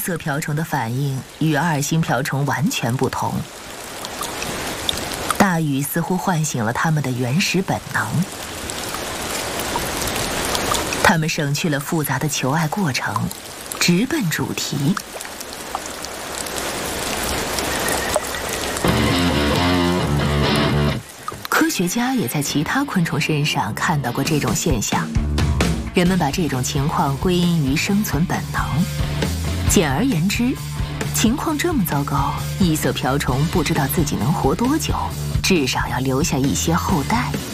色瓢虫的反应与二星瓢虫完全不同。大雨似乎唤醒了它们的原始本能，它们省去了复杂的求爱过程，直奔主题。科学家也在其他昆虫身上看到过这种现象，人们把这种情况归因于生存本能。简而言之，情况这么糟糕，异色瓢虫不知道自己能活多久，至少要留下一些后代。